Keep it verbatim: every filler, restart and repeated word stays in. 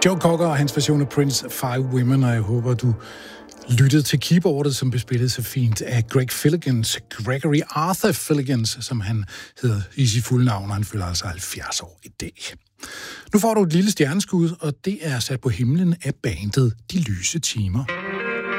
Joe Cocker og hans version af Prince Five Women, og jeg håber, du lyttede til keyboardet, som blev spillet så fint af Greg Philligans, Gregory Arthur Philligans, som han hedder i sit fulde navn, og han fylder altså halvfjerds år i dag. Nu får du et lille stjerneskud, og det er sat på himlen af bandet De Lyse Timer.